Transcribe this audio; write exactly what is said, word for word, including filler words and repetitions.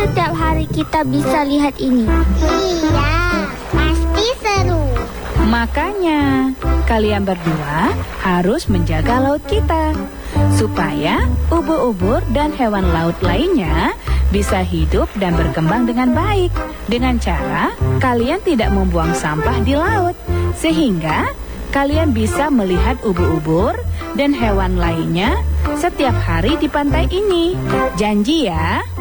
setiap hari kita bisa lihat ini? Iya, pasti seru. Makanya, kalian berdua harus menjaga laut kita, supaya ubur-ubur dan hewan laut lainnya bisa hidup dan berkembang dengan baik. Dengan cara kalian tidak membuang sampah di laut, sehingga kalian bisa melihat ubur-ubur dan hewan lainnya setiap hari di pantai ini. Janji ya?